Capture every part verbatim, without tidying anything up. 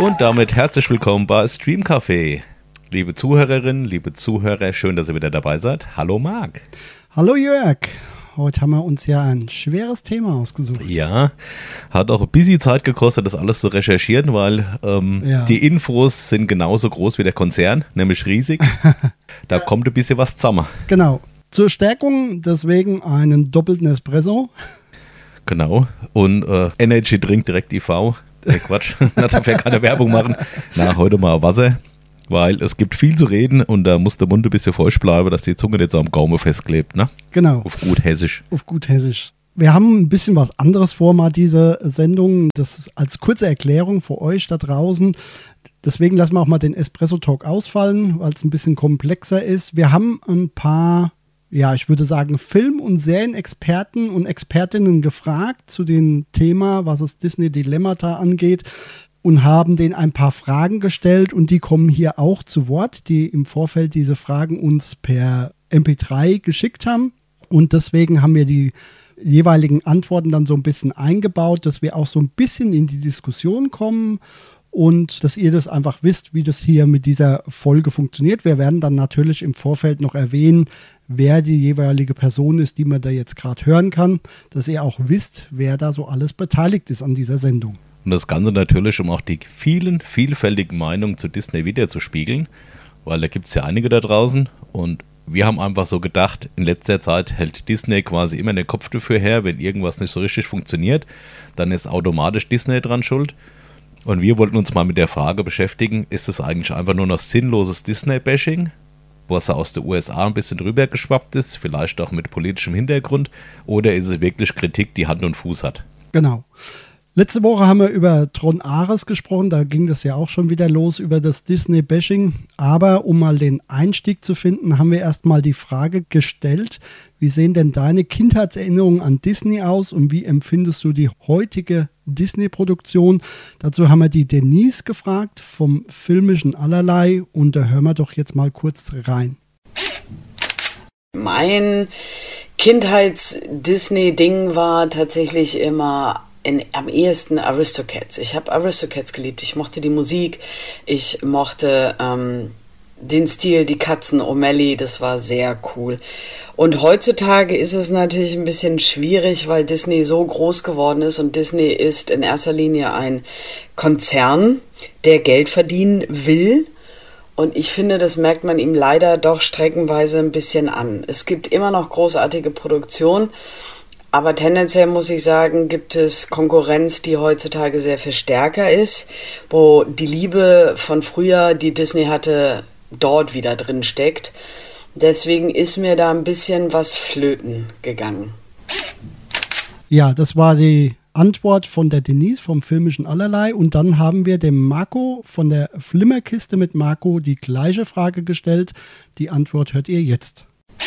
Und damit herzlich willkommen bei Stream Café. Liebe Zuhörerinnen, liebe Zuhörer, schön, dass ihr wieder dabei seid. Hallo Marc. Hallo Jörg. Heute haben wir uns ja ein schweres Thema ausgesucht. Ja, hat auch ein bisschen Zeit gekostet, das alles zu recherchieren, weil ähm, ja. die Infos sind genauso groß wie der Konzern, nämlich riesig. Da kommt ein bisschen was zusammen. Genau. Zur Stärkung deswegen einen doppelten Espresso. Genau. Und äh, Energy Drink direkt I V. Nee, Quatsch. Da darf ja keine Werbung machen. Na, heute mal Wasser. Weil es gibt viel zu reden und da muss der Mund ein bisschen feucht bleiben, dass die Zunge nicht so am Gaumen festklebt, ne? Genau. Auf gut Hessisch. Auf gut Hessisch. Wir haben ein bisschen was anderes vor, mal diese Sendung. Das ist als kurze Erklärung für euch da draußen. Deswegen lassen wir auch mal den Espresso-Talk ausfallen, weil es ein bisschen komplexer ist. Wir haben ein paar, ja, ich würde sagen, Film- und Serienexperten und Expertinnen gefragt zu dem Thema, was das Disney-Dilemmata angeht. Und haben denen ein paar Fragen gestellt und die kommen hier auch zu Wort, die im Vorfeld diese Fragen uns per M P drei geschickt haben. Und deswegen haben wir die jeweiligen Antworten dann so ein bisschen eingebaut, dass wir auch so ein bisschen in die Diskussion kommen und dass ihr das einfach wisst, wie das hier mit dieser Folge funktioniert. Wir werden dann natürlich im Vorfeld noch erwähnen, wer die jeweilige Person ist, die man da jetzt gerade hören kann, dass ihr auch wisst, wer da so alles beteiligt ist an dieser Sendung. Und das Ganze natürlich, um auch die vielen, vielfältigen Meinungen zu Disney wiederzuspiegeln, weil da gibt es ja einige da draußen und wir haben einfach so gedacht, in letzter Zeit hält Disney quasi immer den Kopf dafür her, wenn irgendwas nicht so richtig funktioniert, dann ist automatisch Disney dran schuld. Und wir wollten uns mal mit der Frage beschäftigen, ist es eigentlich einfach nur noch sinnloses Disney-Bashing, was ja aus den U S A ein bisschen drüber geschwappt ist, vielleicht auch mit politischem Hintergrund, oder ist es wirklich Kritik, die Hand und Fuß hat? Genau. Letzte Woche haben wir über Tron Ares gesprochen, da ging das ja auch schon wieder los über das Disney-Bashing. Aber um mal den Einstieg zu finden, haben wir erstmal die Frage gestellt, wie sehen denn deine Kindheitserinnerungen an Disney aus und wie empfindest du die heutige Disney-Produktion? Dazu haben wir die Denise gefragt vom filmischen Allerlei und da hören wir doch jetzt mal kurz rein. Mein Kindheits-Disney-Ding war tatsächlich immer In, am ehesten Aristocats. Ich habe Aristocats geliebt. Ich mochte die Musik. Ich mochte ähm, den Stil, die Katzen, O'Malley. Das war sehr cool. Und heutzutage ist es natürlich ein bisschen schwierig, weil Disney so groß geworden ist. Und Disney ist in erster Linie ein Konzern, der Geld verdienen will. Und ich finde, das merkt man ihm leider doch streckenweise ein bisschen an. Es gibt immer noch großartige Produktionen. Aber tendenziell muss ich sagen, gibt es Konkurrenz, die heutzutage sehr viel stärker ist, wo die Liebe von früher, die Disney hatte, dort wieder drin steckt. Deswegen ist mir da ein bisschen was flöten gegangen. Ja, das war die Antwort von der Denise vom filmischen Allerlei. Und dann haben wir dem Marco von der Flimmerkiste mit Marco die gleiche Frage gestellt. Die Antwort hört ihr jetzt.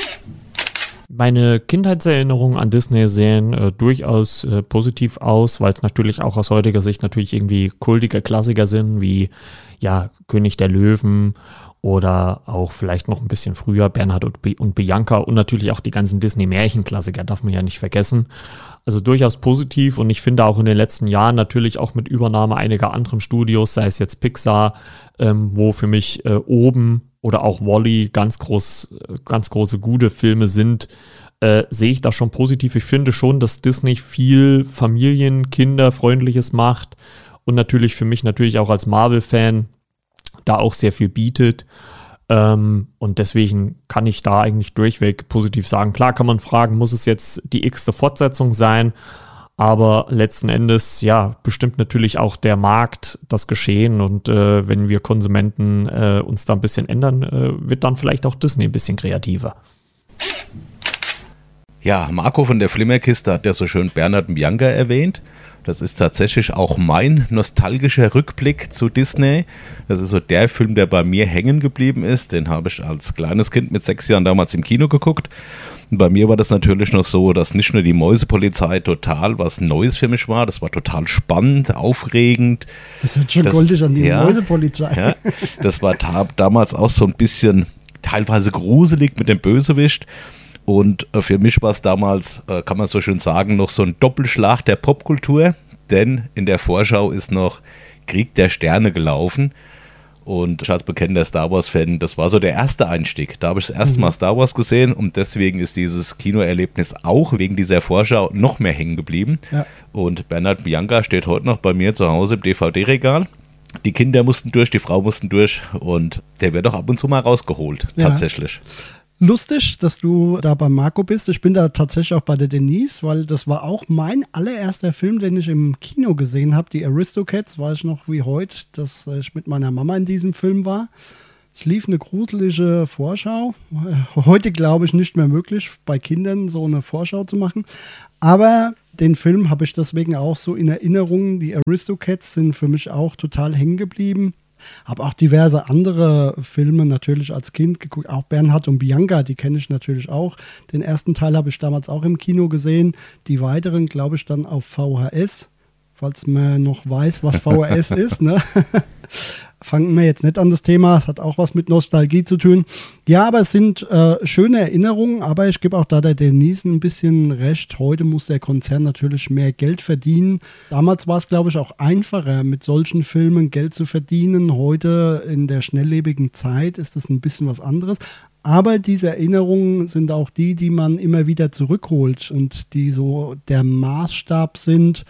Meine Kindheitserinnerungen an Disney sehen äh, durchaus äh, positiv aus, weil es natürlich auch aus heutiger Sicht natürlich irgendwie kultige Klassiker sind, wie ja König der Löwen oder auch vielleicht noch ein bisschen früher Bernhard und, Bi- und Bianca und natürlich auch die ganzen Disney-Märchenklassiker, darf man ja nicht vergessen. Also durchaus positiv und ich finde auch in den letzten Jahren natürlich auch mit Übernahme einiger anderen Studios, sei es jetzt Pixar, ähm, wo für mich äh, oben oder auch Wall-E ganz groß, ganz große gute Filme sind, äh, sehe ich das schon positiv. Ich finde schon, dass Disney viel Familien-, Kinderfreundliches macht und natürlich für mich natürlich auch als Marvel-Fan da auch sehr viel bietet. Ähm, und deswegen kann ich da eigentlich durchweg positiv sagen. Klar kann man fragen, muss es jetzt die x-te Fortsetzung sein? Aber letzten Endes, ja, bestimmt natürlich auch der Markt das Geschehen und äh, wenn wir Konsumenten äh, uns da ein bisschen ändern, äh, wird dann vielleicht auch Disney ein bisschen kreativer. Ja, Marco von der Flimmerkiste hat ja so schön Bernhard und Bianca erwähnt. Das ist tatsächlich auch mein nostalgischer Rückblick zu Disney. Das ist so der Film, der bei mir hängen geblieben ist. Den habe ich als kleines Kind mit sechs Jahren damals im Kino geguckt. Und bei mir war das natürlich noch so, dass nicht nur die Mäusepolizei total was Neues für mich war, das war total spannend, aufregend. Das hört schon das, goldig an, die ja, Mäusepolizei. Ja, das war ta- damals auch so ein bisschen teilweise gruselig mit dem Bösewicht. Und äh, für mich war es damals, äh, kann man so schön sagen, noch so ein Doppelschlag der Popkultur, denn in der Vorschau ist noch Krieg der Sterne gelaufen. Und ich als bekennender Star Wars-Fan, das war so der erste Einstieg. Da habe ich das erste Mal Star Wars gesehen und deswegen ist dieses Kinoerlebnis auch wegen dieser Vorschau noch mehr hängen geblieben. Ja. Und Bernhard Bianca steht heute noch bei mir zu Hause im D V D-Regal. Die Kinder mussten durch, die Frau mussten durch und der wird auch ab und zu mal rausgeholt, ja. tatsächlich. Lustig, dass du da bei Marco bist. Ich bin da tatsächlich auch bei der Denise, weil das war auch mein allererster Film, den ich im Kino gesehen habe. Die Aristocats, weiß ich noch wie heute, dass ich mit meiner Mama in diesem Film war. Es lief eine gruselige Vorschau. Heute glaube ich nicht mehr möglich, bei Kindern so eine Vorschau zu machen. Aber den Film habe ich deswegen auch so in Erinnerung. Die Aristocats sind für mich auch total hängen geblieben. Habe auch diverse andere Filme natürlich als Kind geguckt. Auch Bernhard und Bianca, die kenne ich natürlich auch. Den ersten Teil habe ich damals auch im Kino gesehen. Die weiteren, glaube ich, dann auf V H S. Falls man noch weiß, was V H S ist, ne? Fangen wir jetzt nicht an das Thema, es hat auch was mit Nostalgie zu tun. Ja, aber es sind äh, schöne Erinnerungen, aber ich gebe auch da der Denise ein bisschen recht. Heute muss der Konzern natürlich mehr Geld verdienen. Damals war es, glaube ich, auch einfacher, mit solchen Filmen Geld zu verdienen. Heute in der schnelllebigen Zeit ist das ein bisschen was anderes. Aber diese Erinnerungen sind auch die, die man immer wieder zurückholt und die so der Maßstab sind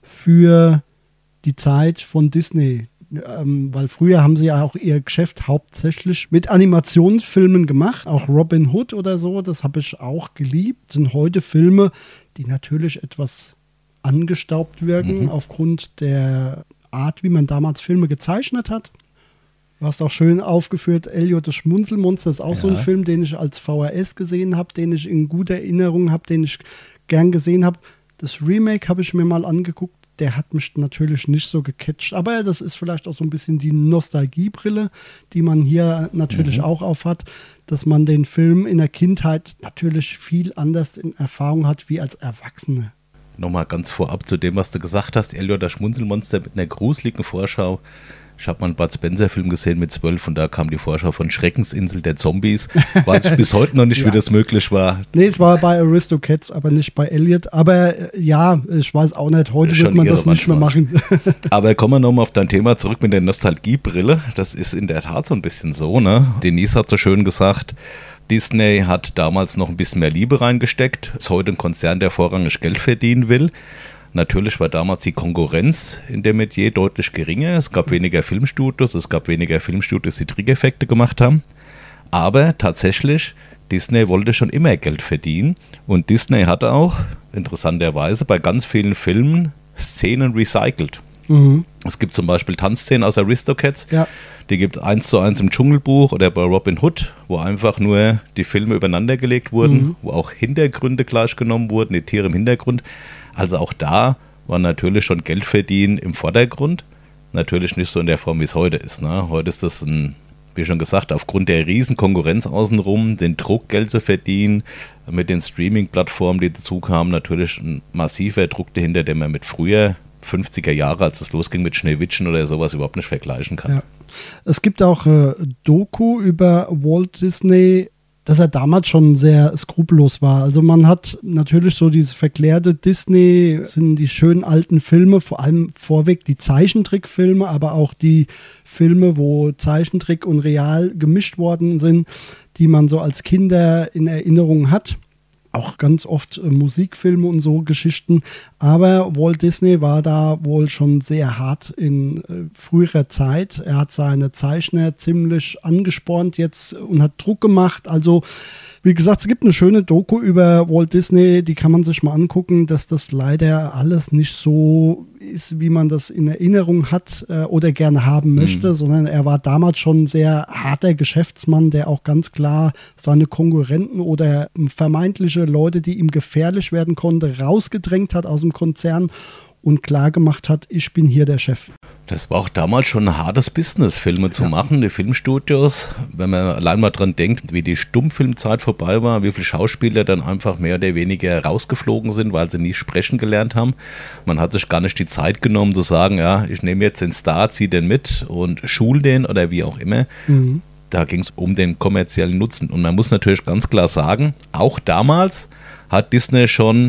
für die Zeit von Disney. Ähm, weil früher haben sie ja auch ihr Geschäft hauptsächlich mit Animationsfilmen gemacht, auch Robin Hood oder so, das habe ich auch geliebt. Das sind heute Filme, die natürlich etwas angestaubt wirken, mhm. aufgrund der Art, wie man damals Filme gezeichnet hat. Du hast auch schön aufgeführt, Elliot das Schmunzelmonster ist auch ja. so ein Film, den ich als V H S gesehen habe, den ich in guter Erinnerung habe, den ich gern gesehen habe. Das Remake habe ich mir mal angeguckt. Der hat mich natürlich nicht so gecatcht, aber das ist vielleicht auch so ein bisschen die Nostalgiebrille, die man hier natürlich mhm. auch aufhat, dass man den Film in der Kindheit natürlich viel anders in Erfahrung hat wie als Erwachsene. Nochmal ganz vorab zu dem, was du gesagt hast, Elliot das Schmunzelmonster mit einer gruseligen Vorschau. Ich habe mal einen Bud Spencer-Film gesehen mit zwölf und da kam die Vorschau von Schreckensinsel der Zombies. Weiß ich bis heute noch nicht, ja. wie das möglich war. Nee, es war bei Aristocats, aber nicht bei Elliot. Aber äh, ja, ich weiß auch nicht, heute wird man das nicht mehr machen. Aber kommen wir nochmal auf dein Thema zurück mit der Nostalgiebrille. Das ist in der Tat so ein bisschen so, ne? Denise hat so schön gesagt, Disney hat damals noch ein bisschen mehr Liebe reingesteckt. Ist heute ein Konzern, der vorrangig Geld verdienen will. Natürlich war damals die Konkurrenz in dem Metier deutlich geringer. Es gab weniger Filmstudios, es gab weniger Filmstudios, die Trickeffekte gemacht haben. Aber tatsächlich, Disney wollte schon immer Geld verdienen. Und Disney hat auch, interessanterweise, bei ganz vielen Filmen Szenen recycelt. Mhm. Es gibt zum Beispiel Tanzszenen aus Aristocats, ja. die gibt es eins zu eins im Dschungelbuch oder bei Robin Hood, wo einfach nur die Filme übereinander gelegt wurden, mhm. wo auch Hintergründe gleich genommen wurden, die Tiere im Hintergrund. Also auch da war natürlich schon Geld verdienen im Vordergrund. Natürlich nicht so in der Form, wie es heute ist. Ne? Heute ist das, ein, wie schon gesagt, aufgrund der riesen Konkurrenz außenrum, den Druck, Geld zu verdienen, mit den Streaming-Plattformen, die dazu kamen, natürlich ein massiver Druck dahinter, den man mit früher fünfziger Jahre, als es losging mit Schneewittchen oder sowas, überhaupt nicht vergleichen kann. Ja. Es gibt auch äh, Doku über Walt Disney, dass er damals schon sehr skrupellos war. Also man hat natürlich so dieses verklärte Disney, sind die schönen alten Filme, vor allem vorweg die Zeichentrickfilme, aber auch die Filme, wo Zeichentrick und real gemischt worden sind, die man so als Kinder in Erinnerung hat. Auch ganz oft äh, Musikfilme und so Geschichten. Aber Walt Disney war da wohl schon sehr hart in äh, früherer Zeit. Er hat seine Zeichner ziemlich angespornt jetzt und hat Druck gemacht. Also wie gesagt, es gibt eine schöne Doku über Walt Disney, die kann man sich mal angucken, dass das leider alles nicht so ist, wie man das in Erinnerung hat äh, oder gerne haben möchte, mhm. sondern er war damals schon ein sehr harter Geschäftsmann, der auch ganz klar seine Konkurrenten oder vermeintliche Leute, die ihm gefährlich werden konnte, rausgedrängt hat aus dem Konzern und klar gemacht hat, ich bin hier der Chef. Das war auch damals schon ein hartes Business, Filme zu ja. machen, die Filmstudios. Wenn man allein mal dran denkt, wie die Stummfilmzeit vorbei war, wie viele Schauspieler dann einfach mehr oder weniger rausgeflogen sind, weil sie nie sprechen gelernt haben. Man hat sich gar nicht die Zeit genommen zu sagen, ja, ich nehme jetzt den Star, ziehe den mit und schul den oder wie auch immer. Mhm. Da ging es um den kommerziellen Nutzen. Und man muss natürlich ganz klar sagen, auch damals hat Disney schon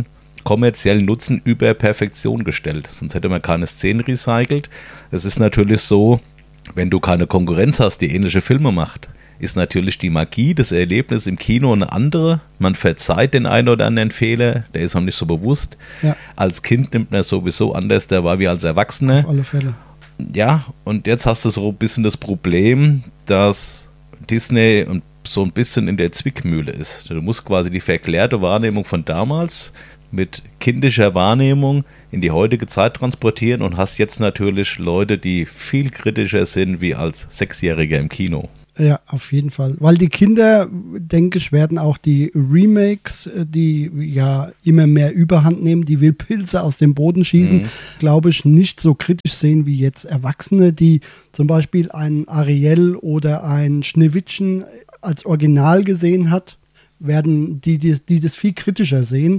kommerziellen Nutzen über Perfektion gestellt. Sonst hätte man keine Szenen recycelt. Es ist natürlich so, wenn du keine Konkurrenz hast, die ähnliche Filme macht, ist natürlich die Magie des Erlebnisses im Kino eine andere. Man verzeiht den einen oder anderen Fehler, der ist auch nicht so bewusst. Ja. Als Kind nimmt man es sowieso anders, der war wie als Erwachsener. Auf alle Fälle. Ja, und jetzt hast du so ein bisschen das Problem, dass Disney so ein bisschen in der Zwickmühle ist. Du musst quasi die verklärte Wahrnehmung von damals mit kindischer Wahrnehmung in die heutige Zeit transportieren und hast jetzt natürlich Leute, die viel kritischer sind wie als Sechsjähriger im Kino. Ja, auf jeden Fall. Weil die Kinder, denke ich, werden auch die Remakes, die ja immer mehr Überhand nehmen, die Wildpilze aus dem Boden schießen, mhm. glaube ich, nicht so kritisch sehen wie jetzt Erwachsene, die zum Beispiel ein Ariel oder ein Schneewittchen als Original gesehen hat, werden die, die, die das viel kritischer sehen.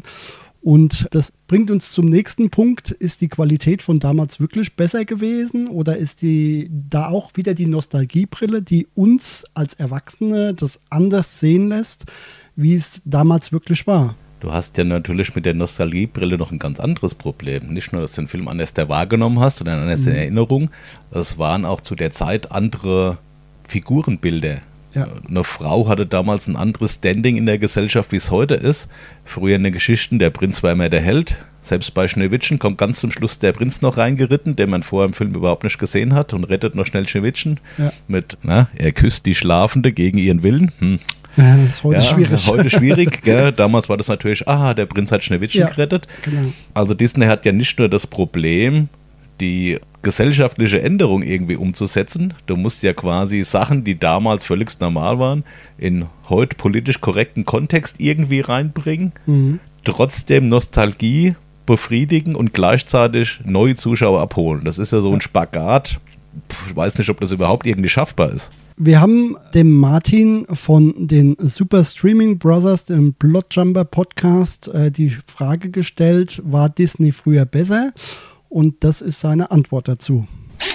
Und das bringt uns zum nächsten Punkt. Ist die Qualität von damals wirklich besser gewesen oder ist die da auch wieder die Nostalgiebrille, die uns als Erwachsene das anders sehen lässt, wie es damals wirklich war? Du hast ja natürlich mit der Nostalgiebrille noch ein ganz anderes Problem. Nicht nur, dass du den Film anders wahrgenommen hast oder anders mhm. in Erinnerung, es waren auch zu der Zeit andere Figurenbilder. Ja. Eine Frau hatte damals ein anderes Standing in der Gesellschaft, wie es heute ist. Früher in den Geschichten, der Prinz war immer der Held. Selbst bei Schneewittchen kommt ganz zum Schluss der Prinz noch reingeritten, den man vorher im Film überhaupt nicht gesehen hat und rettet noch schnell Schneewittchen. Ja. Mit, na, er küsst die Schlafende gegen ihren Willen. Hm. Ja, das ist heute ja, schwierig. Heute schwierig, gell? Damals war das natürlich, aha, der Prinz hat Schneewittchen ja, gerettet. Genau. Also Disney hat ja nicht nur das Problem, die gesellschaftliche Änderung irgendwie umzusetzen. Du musst ja quasi Sachen, die damals völlig normal waren, in heute politisch korrekten Kontext irgendwie reinbringen, mhm. trotzdem Nostalgie befriedigen und gleichzeitig neue Zuschauer abholen. Das ist ja so ein Spagat. Ich weiß nicht, ob das überhaupt irgendwie schaffbar ist. Wir haben dem Martin von den Super Streaming Brothers, dem Plotjumper Podcast, äh, die Frage gestellt, war Disney früher besser? Und das ist seine Antwort dazu.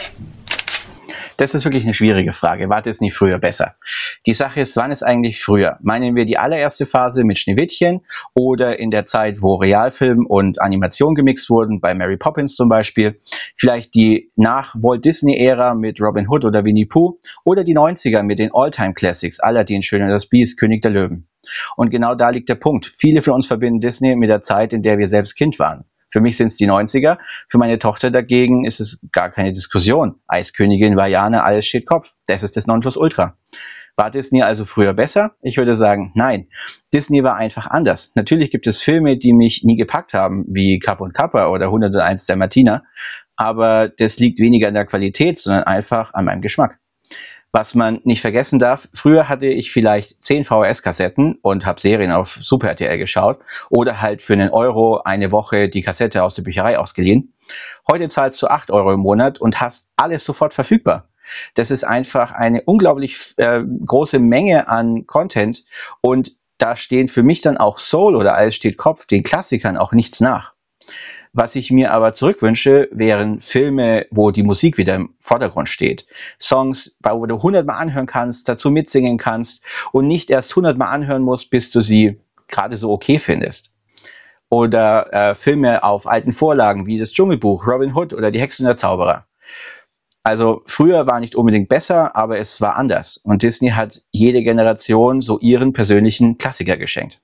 Das ist wirklich eine schwierige Frage. War Disney früher besser? Die Sache ist, wann ist eigentlich früher? Meinen wir die allererste Phase mit Schneewittchen oder in der Zeit, wo Realfilm und Animation gemixt wurden, bei Mary Poppins zum Beispiel? Vielleicht die Nach-Walt-Disney-Ära mit Robin Hood oder Winnie Pooh oder die neunziger mit den All-Time-Classics, Aladdin, Schön und das Biest, König der Löwen. Und genau da liegt der Punkt. Viele von uns verbinden Disney mit der Zeit, in der wir selbst Kind waren. Für mich sind es die neunziger, für meine Tochter dagegen ist es gar keine Diskussion. Eiskönigin, Vajana, alles steht Kopf. Das ist das Nonplusultra. War Disney also früher besser? Ich würde sagen, nein. Disney war einfach anders. Natürlich gibt es Filme, die mich nie gepackt haben, wie Kapp und Kappa oder hunderteins der Martina, aber das liegt weniger an der Qualität, sondern einfach an meinem Geschmack. Was man nicht vergessen darf, früher hatte ich vielleicht zehn V H S-Kassetten und habe Serien auf Super R T L geschaut oder halt für einen Euro eine Woche die Kassette aus der Bücherei ausgeliehen. Heute zahlst du acht Euro im Monat und hast alles sofort verfügbar. Das ist einfach eine unglaublich äh, große Menge an Content und da stehen für mich dann auch Soul oder Alles steht Kopf, den Klassikern auch nichts nach. Was ich mir aber zurückwünsche, wären Filme, wo die Musik wieder im Vordergrund steht. Songs, wo du hundertmal anhören kannst, dazu mitsingen kannst und nicht erst hundertmal anhören musst, bis du sie gerade so okay findest. Oder äh, Filme auf alten Vorlagen wie das Dschungelbuch, Robin Hood oder Die Hexe und der Zauberer. Also früher war nicht unbedingt besser, aber es war anders. Und Disney hat jede Generation so ihren persönlichen Klassiker geschenkt.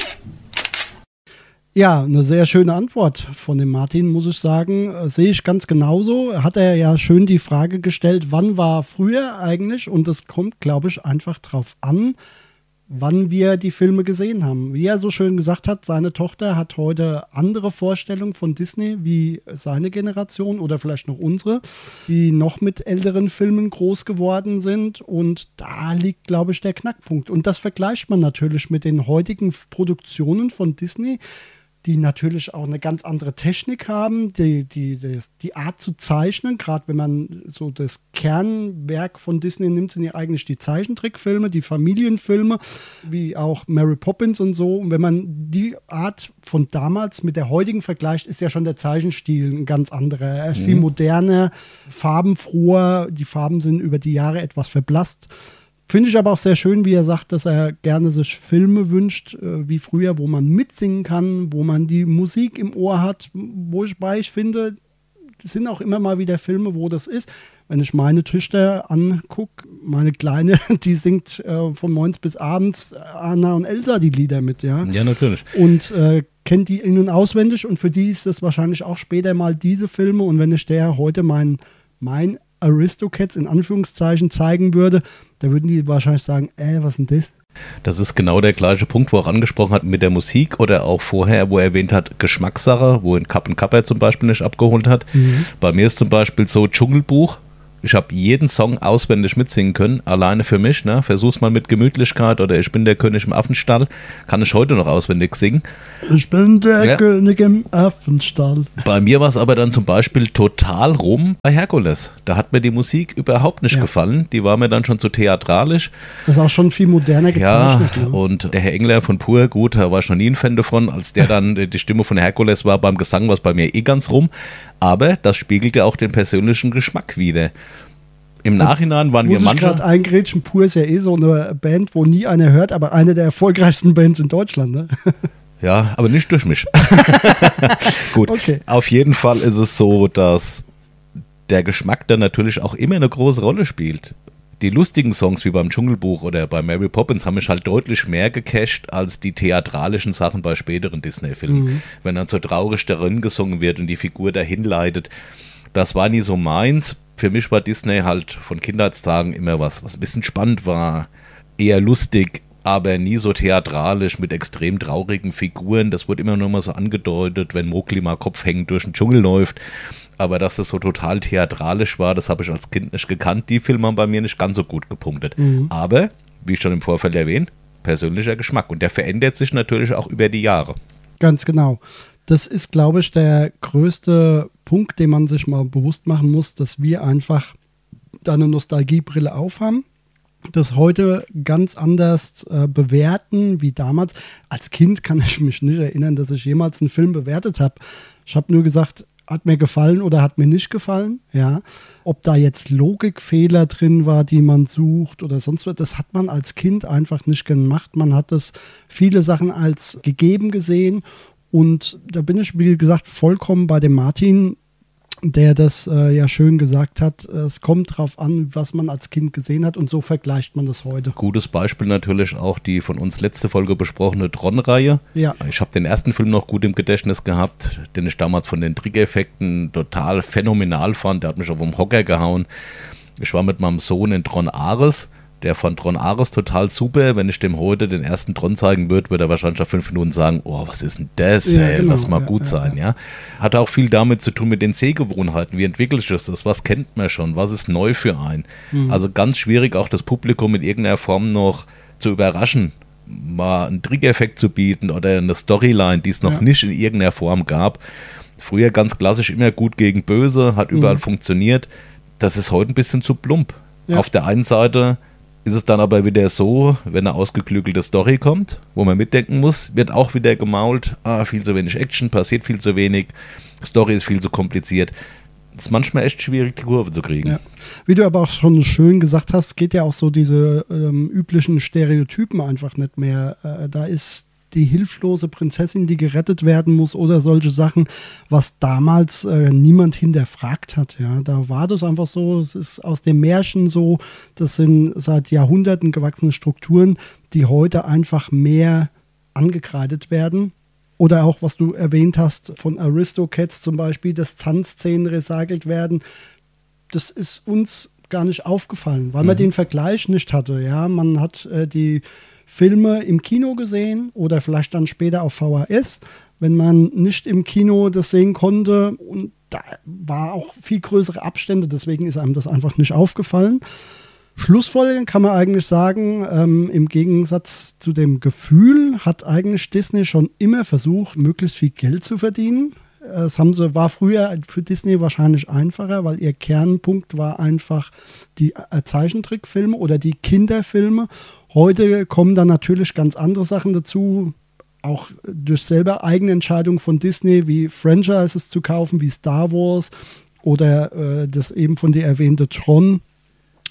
Ja, eine sehr schöne Antwort von dem Martin, muss ich sagen. Äh, sehe ich ganz genauso. Hat er ja schön die Frage gestellt, wann war früher eigentlich? Und es kommt, glaube ich, einfach drauf an, wann wir die Filme gesehen haben. Wie er so schön gesagt hat, seine Tochter hat heute andere Vorstellungen von Disney wie seine Generation oder vielleicht noch unsere, die noch mit älteren Filmen groß geworden sind. Und da liegt, glaube ich, der Knackpunkt. Und das vergleicht man natürlich mit den heutigen Produktionen von Disney, die natürlich auch eine ganz andere Technik haben, die, die, die, die Art zu zeichnen, gerade wenn man so das Kernwerk von Disney nimmt, sind ja eigentlich die Zeichentrickfilme, die Familienfilme, wie auch Mary Poppins und so. Und wenn man die Art von damals mit der heutigen vergleicht, ist ja schon der Zeichenstil ein ganz anderer. Er ist mhm. viel moderner, farbenfroher, die Farben sind über die Jahre etwas verblasst. Finde ich aber auch sehr schön, wie er sagt, dass er gerne sich Filme wünscht, äh, wie früher, wo man mitsingen kann, wo man die Musik im Ohr hat, wo ich bei, ich finde, es sind auch immer mal wieder Filme, wo das ist. Wenn ich meine Töchter angucke, meine Kleine, die singt äh, von morgens bis abends Anna und Elsa die Lieder mit, ja. Ja, natürlich. Und äh, kennt die in- und auswendig und für die ist das wahrscheinlich auch später mal diese Filme. Und wenn ich der heute mein, mein Aristocats in Anführungszeichen zeigen würde, da würden die wahrscheinlich sagen, äh, was ist denn das? Das ist genau der gleiche Punkt, wo er auch angesprochen hat mit der Musik oder auch vorher, wo er erwähnt hat, Geschmackssache, wo ihn Kapp und Kapper zum Beispiel nicht abgeholt hat. Mhm. Bei mir ist zum Beispiel so Dschungelbuch. Ich habe jeden Song auswendig mitsingen können, alleine für mich. Ne? Versuch's mal mit Gemütlichkeit oder Ich bin der König im Affenstall. Kann ich heute noch auswendig singen. Ich bin der ja. König im Affenstall. Bei mir war es aber dann zum Beispiel total rum bei Herkules. Da hat mir die Musik überhaupt nicht ja. gefallen. Die war mir dann schon zu theatralisch. Das ist auch schon viel moderner gezeichnet. Ja, ne? Und der Herr Engler von Pur, gut, da war ich noch nie ein Fan davon. Als der dann die Stimme von Herkules war beim Gesang, war es bei mir eh ganz rum. Aber das spiegelt ja auch den persönlichen Geschmack wider. Im Nachhinein waren wir manche... Muss ich gerade eingrätschen, Pur ist ja eh so eine Band, wo nie einer hört, aber eine der erfolgreichsten Bands in Deutschland, ne? Ja, aber nicht durch mich. Gut, okay. Auf jeden Fall ist es so, dass der Geschmack dann natürlich auch immer eine große Rolle spielt. Die lustigen Songs wie beim Dschungelbuch oder bei Mary Poppins haben mich halt deutlich mehr gecasht als die theatralischen Sachen bei späteren Disney-Filmen. Mhm. Wenn dann so traurig darin gesungen wird und die Figur dahin leitet. Das war nie so meins. Für mich war Disney halt von Kindheitstagen immer was, was ein bisschen spannend war, eher lustig, aber nie so theatralisch mit extrem traurigen Figuren. Das wurde immer nur mal so angedeutet, wenn Mowgli mal kopfhängend durch den Dschungel läuft. Aber dass das so total theatralisch war, das habe ich als Kind nicht gekannt. Die Filme haben bei mir nicht ganz so gut gepunktet. Mhm. Aber, wie schon im Vorfeld erwähnt, persönlicher Geschmack. Und der verändert sich natürlich auch über die Jahre. Ganz genau. Das ist, glaube ich, der größte Punkt, den man sich mal bewusst machen muss, dass wir einfach da eine Nostalgiebrille aufhaben, das heute ganz anders äh, bewerten wie damals. Als Kind kann ich mich nicht erinnern, dass ich jemals einen Film bewertet habe. Ich habe nur gesagt, hat mir gefallen oder hat mir nicht gefallen. Ja. Ob da jetzt Logikfehler drin war, die man sucht oder sonst was, das hat man als Kind einfach nicht gemacht. Man hat das viele Sachen als gegeben gesehen. Und da bin ich, wie gesagt, vollkommen bei dem Martin, der das äh, ja schön gesagt hat. Es kommt drauf an, was man als Kind gesehen hat und so vergleicht man das heute. Gutes Beispiel natürlich auch die von uns letzte Folge besprochene Tron-Reihe. Ja. Ich habe den ersten Film noch gut im Gedächtnis gehabt, den ich damals von den Trickeffekten total phänomenal fand. Der hat mich auf den Hocker gehauen. Ich war mit meinem Sohn in Tron Ares. Der fand Tron Ares total super. Wenn ich dem heute den ersten Tron zeigen würde, würde er wahrscheinlich nach fünf Minuten sagen, oh, was ist denn das? Ja, ey, genau, lass mal ja, gut ja, sein. Ja. Hat auch viel damit zu tun mit den Sehgewohnheiten. Wie entwickelt sich das? Was kennt man schon? Was ist neu für einen? Mhm. Also ganz schwierig, auch das Publikum in irgendeiner Form noch zu überraschen, mal einen Trickeffekt zu bieten oder eine Storyline, die es noch ja. nicht in irgendeiner Form gab. Früher ganz klassisch immer gut gegen böse, hat überall mhm. funktioniert. Das ist heute ein bisschen zu plump. Ja. Auf der einen Seite ist es dann aber wieder so, wenn eine ausgeklügelte Story kommt, wo man mitdenken muss, wird auch wieder gemault, ah, viel zu wenig Action, passiert viel zu wenig, Story ist viel zu kompliziert. Es ist manchmal echt schwierig, die Kurve zu kriegen. Ja. Wie du aber auch schon schön gesagt hast, geht ja auch so diese ähm, üblichen Stereotypen einfach nicht mehr. Äh, da ist die hilflose Prinzessin, die gerettet werden muss oder solche Sachen, was damals äh, niemand hinterfragt hat. Ja. Da war das einfach so, es ist aus dem Märchen so, das sind seit Jahrhunderten gewachsene Strukturen, die heute einfach mehr angekreidet werden. Oder auch, was du erwähnt hast, von Aristocats zum Beispiel, dass Tanzszenen recycelt werden. Das ist uns gar nicht aufgefallen, weil mhm. man den Vergleich nicht hatte. Ja, man hat äh, die Filme im Kino gesehen oder vielleicht dann später auf V H S, wenn man nicht im Kino das sehen konnte. Und da war auch viel größere Abstände, deswegen ist einem das einfach nicht aufgefallen. Schlussfolgernd kann man eigentlich sagen, ähm, im Gegensatz zu dem Gefühl hat eigentlich Disney schon immer versucht, möglichst viel Geld zu verdienen. Das haben sie, war früher für Disney wahrscheinlich einfacher, weil ihr Kernpunkt war einfach die Zeichentrickfilme oder die Kinderfilme. Heute kommen dann natürlich ganz andere Sachen dazu, auch durch selber eigene Entscheidungen von Disney, wie Franchises zu kaufen, wie Star Wars oder äh, das eben von dir erwähnte Tron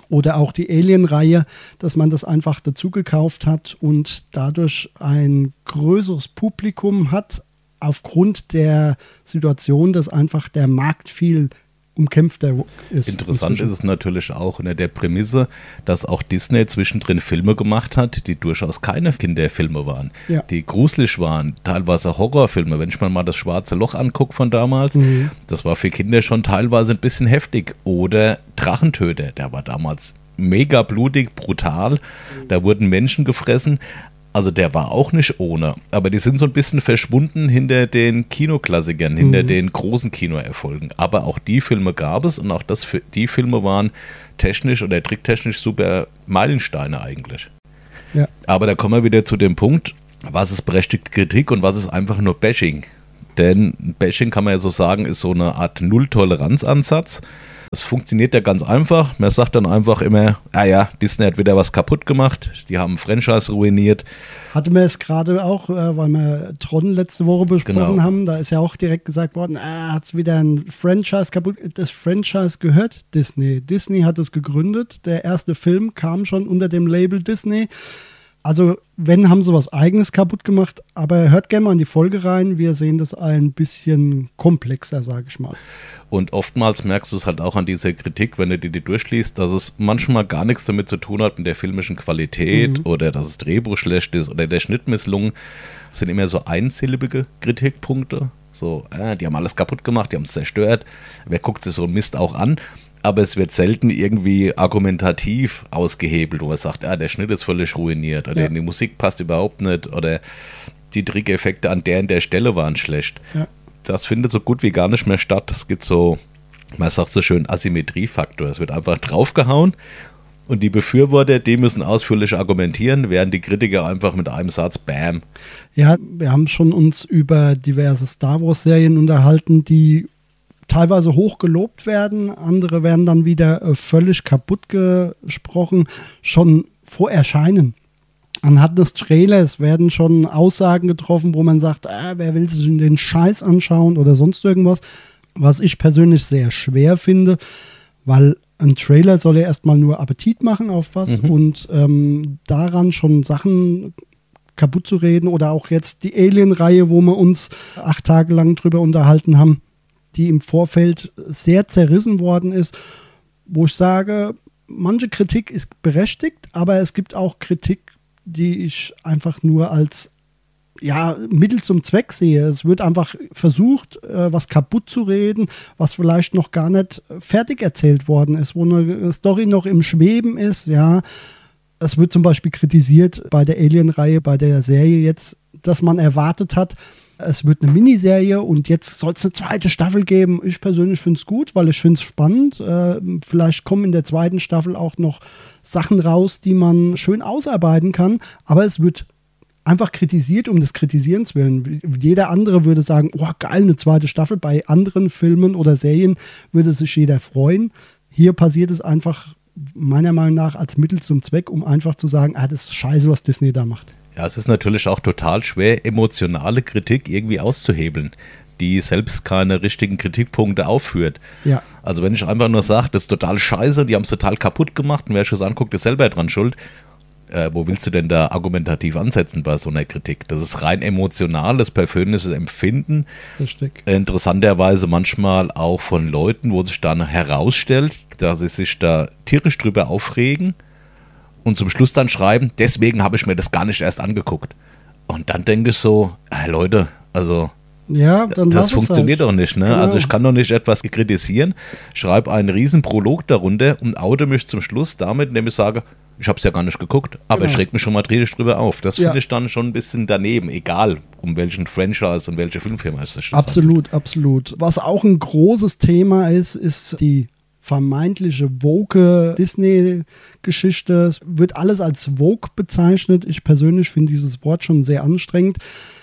Oder auch die Alien-Reihe, dass man das einfach dazu gekauft hat und dadurch ein größeres Publikum hat, aufgrund der Situation, dass einfach der Markt viel umkämpfter ist. Interessant inzwischen. Ist es natürlich auch in der Prämisse, dass auch Disney zwischendrin Filme gemacht hat, die durchaus keine Kinderfilme waren, ja. die gruselig waren, teilweise Horrorfilme. Wenn ich mir mal das Schwarze Loch angucke von damals, mhm. das war für Kinder schon teilweise ein bisschen heftig. Oder Drachentöter, der war damals mega blutig, brutal, da wurden Menschen gefressen. Also der war auch nicht ohne, aber die sind so ein bisschen verschwunden hinter den Kinoklassikern, hinter mhm. den großen Kinoerfolgen. Aber auch die Filme gab es und auch das, die Filme waren technisch oder tricktechnisch super Meilensteine eigentlich. Ja. Aber da kommen wir wieder zu dem Punkt, was ist berechtigte Kritik und was ist einfach nur Bashing. Denn Bashing, kann man ja so sagen, ist so eine Art Null-Toleranz-Ansatz. Das funktioniert ja ganz einfach. Man sagt dann einfach immer, ah ja, Disney hat wieder was kaputt gemacht, die haben ein Franchise ruiniert. Hatte man es gerade auch, äh, weil wir Tron letzte Woche besprochen genau. haben, da ist ja auch direkt gesagt worden, ah, hat es wieder ein Franchise kaputt. Das Franchise gehört Disney. Disney hat es gegründet. Der erste Film kam schon unter dem Label Disney. Also wenn, haben sie was Eigenes kaputt gemacht, aber hört gerne mal in die Folge rein, wir sehen das ein bisschen komplexer, sage ich mal. Und oftmals merkst du es halt auch an dieser Kritik, wenn du dir die durchliest, dass es manchmal gar nichts damit zu tun hat mit der filmischen Qualität mhm. oder dass das Drehbuch schlecht ist oder der Schnitt misslungen. Das sind immer so einsilbige Kritikpunkte, so, äh, die haben alles kaputt gemacht, die haben es zerstört, wer guckt sich so einen Mist auch an? Aber es wird selten irgendwie argumentativ ausgehebelt, wo man sagt, ah, der Schnitt ist völlig ruiniert oder ja. die Musik passt überhaupt nicht oder die Trickeffekte an der und der Stelle waren schlecht. Ja. Das findet so gut wie gar nicht mehr statt. Es gibt so, man sagt so schön, Asymmetriefaktor. Es wird einfach draufgehauen und die Befürworter, die müssen ausführlich argumentieren, während die Kritiker einfach mit einem Satz, bam. Ja, wir haben schon uns über diverse Star Wars-Serien unterhalten, die teilweise hoch gelobt werden, andere werden dann wieder äh, völlig kaputt gesprochen, schon vor Erscheinen. Anhand des Trailers werden schon Aussagen getroffen, wo man sagt, ah, wer will sich den Scheiß anschauen oder sonst irgendwas, was ich persönlich sehr schwer finde, weil ein Trailer soll ja erstmal nur Appetit machen auf was mhm. und ähm, daran schon Sachen kaputt zu reden oder auch jetzt die Alien-Reihe, wo wir uns acht Tage lang drüber unterhalten haben, die im Vorfeld sehr zerrissen worden ist, wo ich sage, manche Kritik ist berechtigt, aber es gibt auch Kritik, die ich einfach nur als ja, Mittel zum Zweck sehe. Es wird einfach versucht, äh, was kaputt zu reden, was vielleicht noch gar nicht fertig erzählt worden ist, wo eine Story noch im Schweben ist. Ja, es wird zum Beispiel kritisiert bei der Alien-Reihe, bei der Serie jetzt, dass man erwartet hat, es wird eine Miniserie und jetzt soll es eine zweite Staffel geben. Ich persönlich finde es gut, weil ich finde es spannend. Äh, vielleicht kommen in der zweiten Staffel auch noch Sachen raus, die man schön ausarbeiten kann. Aber es wird einfach kritisiert um des Kritisierens willen. Jeder andere würde sagen, oh geil, eine zweite Staffel. Bei anderen Filmen oder Serien würde sich jeder freuen. Hier passiert es einfach meiner Meinung nach als Mittel zum Zweck, um einfach zu sagen, ah, das ist scheiße, was Disney da macht. Ja, es ist natürlich auch total schwer, emotionale Kritik irgendwie auszuhebeln, die selbst keine richtigen Kritikpunkte aufführt. Ja. Also wenn ich einfach nur sage, das ist total scheiße und die haben es total kaputt gemacht und wer sich das anguckt, ist selber dran schuld, äh, wo willst du denn da argumentativ ansetzen bei so einer Kritik? Das ist rein emotionales, persönliches Empfinden. Richtig. Äh, interessanterweise manchmal auch von Leuten, wo sich dann herausstellt, dass sie sich da tierisch drüber aufregen, und zum Schluss dann schreiben, deswegen habe ich mir das gar nicht erst angeguckt. Und dann denke ich so, äh, Leute, also ja, dann das funktioniert halt. Doch nicht. Ne? Genau. Also ich kann doch nicht etwas kritisieren, schreibe einen riesen Prolog darunter und oute mich zum Schluss damit, indem ich sage, ich habe es ja gar nicht geguckt, aber genau. ich reg mich schon mal tierisch drüber auf. Das ja. finde ich dann schon ein bisschen daneben, egal um welchen Franchise und welche Filmfirma es sich Absolut, handelt. Absolut. Was auch ein großes Thema ist, ist die vermeintliche woke Disney-Geschichte. Es wird alles als woke bezeichnet. Ich persönlich finde dieses Wort schon sehr anstrengend.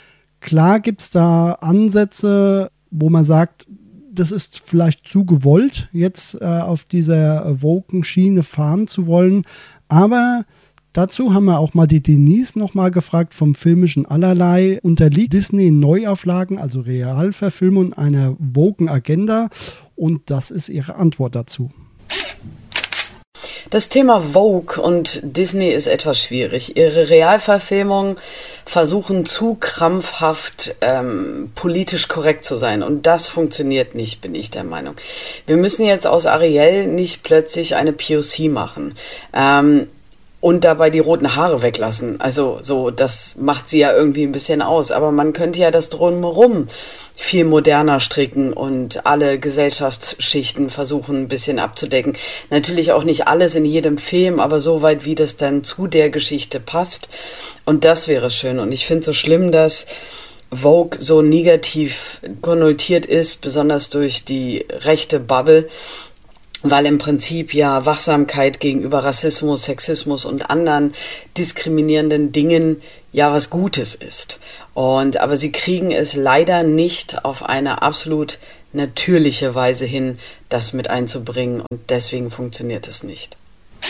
Klar gibt es da Ansätze, wo man sagt, das ist vielleicht zu gewollt, jetzt äh, auf dieser woken Schiene fahren zu wollen. Aber dazu haben wir auch mal die Denise nochmal gefragt vom filmischen Allerlei. Unterliegt Disney Neuauflagen, also Realverfilmung, einer woken Agenda? Und das ist ihre Antwort dazu. Das Thema Vogue und Disney ist etwas schwierig. Ihre Realverfilmungen versuchen zu krampfhaft ähm, politisch korrekt zu sein. Und das funktioniert nicht, bin ich der Meinung. Wir müssen jetzt aus Ariel nicht plötzlich eine P O C machen. Ähm, Und dabei die roten Haare weglassen. Also so, das macht sie ja irgendwie ein bisschen aus. Aber man könnte ja das Drumherum viel moderner stricken und alle Gesellschaftsschichten versuchen ein bisschen abzudecken. Natürlich auch nicht alles in jedem Film, aber so weit, wie das dann zu der Geschichte passt. Und das wäre schön. Und ich finde es so schlimm, dass Vogue so negativ konnotiert ist, besonders durch die rechte Bubble, weil im Prinzip ja Wachsamkeit gegenüber Rassismus, Sexismus und anderen diskriminierenden Dingen ja was Gutes ist. Und aber sie kriegen es leider nicht auf eine absolut natürliche Weise hin, das mit einzubringen, und deswegen funktioniert es nicht.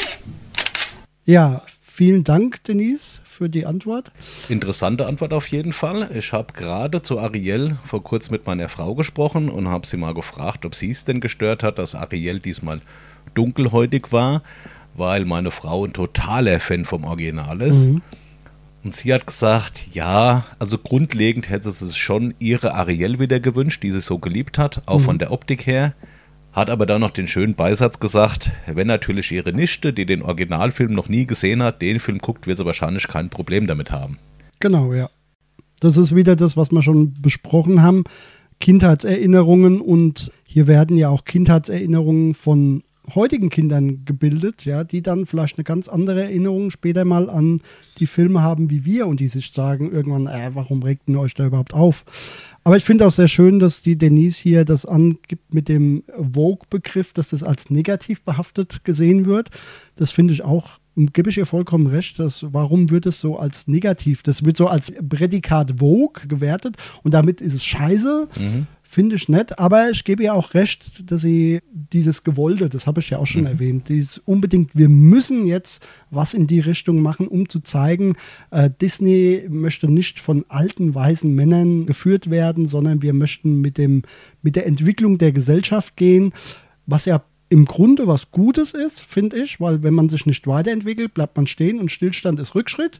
Ja, vielen Dank, Denise, für die Antwort. Interessante Antwort auf jeden Fall. Ich habe gerade zu Ariel vor kurzem mit meiner Frau gesprochen und habe sie mal gefragt, ob sie es denn gestört hat, dass Ariel diesmal dunkelhäutig war, weil meine Frau ein totaler Fan vom Original ist. Mhm. Und sie hat gesagt, ja, also grundlegend hätte sie sich schon ihre Ariel wieder gewünscht, die sie so geliebt hat, auch mhm. von der Optik her. Hat aber dann noch den schönen Beisatz gesagt, wenn natürlich ihre Nichte, die den Originalfilm noch nie gesehen hat, den Film guckt, wird sie wahrscheinlich kein Problem damit haben. Genau, ja. Das ist wieder das, was wir schon besprochen haben. Kindheitserinnerungen, und hier werden ja auch Kindheitserinnerungen von heutigen Kindern gebildet, ja, die dann vielleicht eine ganz andere Erinnerung später mal an die Filme haben wie wir und die sich sagen irgendwann, äh, warum regt ihr euch da überhaupt auf? Aber ich finde auch sehr schön, dass die Denise hier das angibt mit dem Vogue-Begriff, dass das als negativ behaftet gesehen wird. Das finde ich auch, gebe ich ihr vollkommen recht. Dass, warum wird es so als negativ? Das wird so als Prädikat Vogue gewertet und damit ist es scheiße. Mhm. Finde ich nett, aber ich gebe ihr auch recht, dass sie dieses Gewollte, das habe ich ja auch schon mhm. erwähnt, dieses unbedingt, wir müssen jetzt was in die Richtung machen, um zu zeigen, äh, Disney möchte nicht von alten, weißen Männern geführt werden, sondern wir möchten mit, dem, mit der Entwicklung der Gesellschaft gehen, was ja im Grunde was Gutes ist, finde ich, weil wenn man sich nicht weiterentwickelt, bleibt man stehen und Stillstand ist Rückschritt,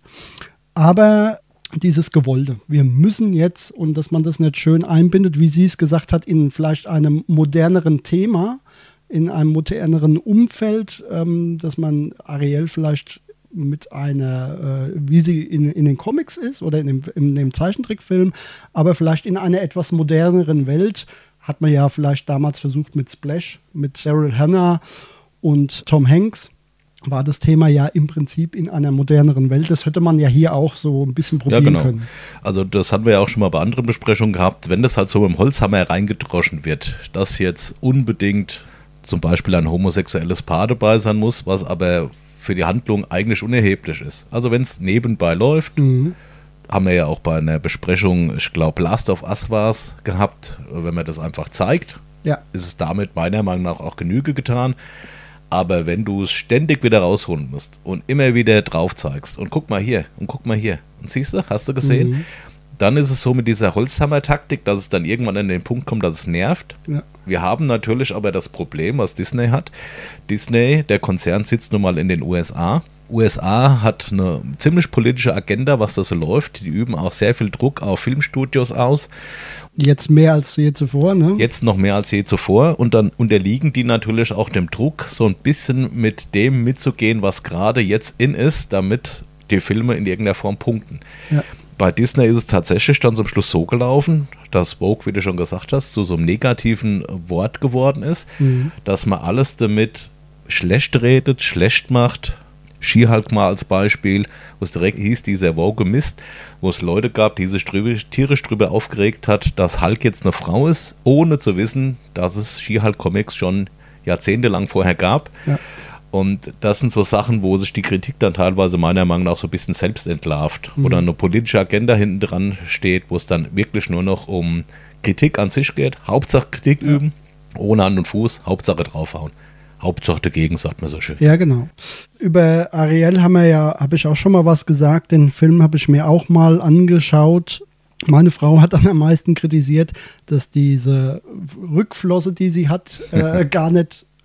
aber dieses Gewollte. Wir müssen jetzt, und dass man das nicht schön einbindet, wie sie es gesagt hat, in vielleicht einem moderneren Thema, in einem moderneren Umfeld, ähm, dass man Ariel vielleicht mit einer, äh, wie sie in, in den Comics ist oder in dem, in dem Zeichentrickfilm, aber vielleicht in einer etwas moderneren Welt, hat man ja vielleicht damals versucht mit Splash, mit Daryl Hannah und Tom Hanks, war das Thema ja im Prinzip in einer moderneren Welt. Das hätte man ja hier auch so ein bisschen probieren ja, genau. können. Also das hatten wir ja auch schon mal bei anderen Besprechungen gehabt. Wenn das halt so mit dem Holzhammer reingedroschen wird, dass jetzt unbedingt zum Beispiel ein homosexuelles Paar dabei sein muss, was aber für die Handlung eigentlich unerheblich ist. Also wenn es nebenbei läuft, mhm. haben wir ja auch bei einer Besprechung, ich glaube Last of Us war es, gehabt, wenn man das einfach zeigt, ja. ist es damit meiner Meinung nach auch Genüge getan. Aber wenn du es ständig wieder rausholen musst und immer wieder drauf zeigst und guck mal hier und guck mal hier und siehst du, hast du gesehen, mhm. dann ist es so mit dieser Holzhammer-Taktik, dass es dann irgendwann an den Punkt kommt, dass es nervt. Ja. Wir haben natürlich aber das Problem, was Disney hat. Disney, der Konzern, sitzt nun mal in den U S A. U S A hat eine ziemlich politische Agenda, was da so läuft. Die üben auch sehr viel Druck auf Filmstudios aus. Jetzt mehr als je zuvor, ne? Jetzt noch mehr als je zuvor. Und dann unterliegen die natürlich auch dem Druck, so ein bisschen mit dem mitzugehen, was gerade jetzt in ist, damit die Filme in irgendeiner Form punkten. Ja. Bei Disney ist es tatsächlich dann zum Schluss so gelaufen, dass Vogue, wie du schon gesagt hast, zu so einem negativen Wort geworden ist, mhm. dass man alles damit schlecht redet, schlecht macht. She-Hulk mal als Beispiel, wo es direkt hieß, dieser Vogue Mist, wo es Leute gab, die sich drüber, tierisch drüber aufgeregt hat, dass Hulk jetzt eine Frau ist, ohne zu wissen, dass es She-Hulk-Comics schon jahrzehntelang vorher gab. Ja. Und das sind so Sachen, wo sich die Kritik dann teilweise meiner Meinung nach so ein bisschen selbst entlarvt. Mhm. Oder eine politische Agenda hinten dran steht, wo es dann wirklich nur noch um Kritik an sich geht. Hauptsache Kritik ja. üben, ohne Hand und Fuß, Hauptsache draufhauen. Hauptsache dagegen, sagt man so schön. Ja, genau. Über Ariel haben wir ja, habe ich auch schon mal was gesagt. Den Film habe ich mir auch mal angeschaut. Meine Frau hat dann am meisten kritisiert, dass diese Rückflosse, die sie hat, äh, gar nicht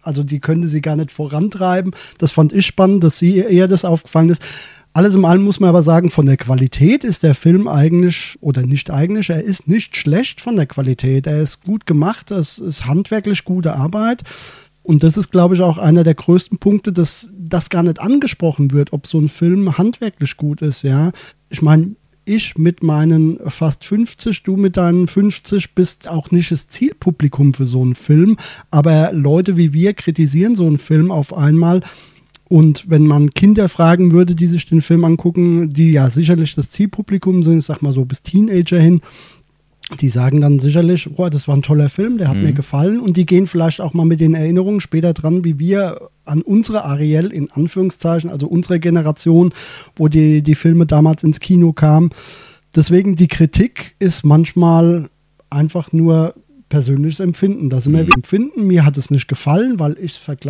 also die könnte sie gar nicht vorantreiben. Das fand ich spannend, dass sie eher das aufgefallen ist. Alles in allem muss man aber sagen, von der Qualität ist der Film eigentlich, oder nicht eigentlich, er ist nicht schlecht von der Qualität. Er ist gut gemacht, es ist handwerklich gute Arbeit. Und das ist, glaube ich, auch einer der größten Punkte, dass das gar nicht angesprochen wird, ob so ein Film handwerklich gut ist. Ja, ich meine, ich mit meinen fast fünfzig, du mit deinen fünfzig bist auch nicht das Zielpublikum für so einen Film. Aber Leute wie wir kritisieren so einen Film auf einmal. Und wenn man Kinder fragen würde, die sich den Film angucken, die ja sicherlich das Zielpublikum sind, ich sag mal so bis Teenager hin, die sagen dann sicherlich, boah, das war ein toller Film, der hat mhm. mir gefallen. Und die gehen vielleicht auch mal mit den Erinnerungen später dran, wie wir an unsere Ariel, in Anführungszeichen, also unsere Generation, wo die, die Filme damals ins Kino kamen. Deswegen die Kritik ist manchmal einfach nur persönliches Empfinden. Das sind wir wie Empfinden. Mir hat es nicht gefallen, weil ich es vergleiche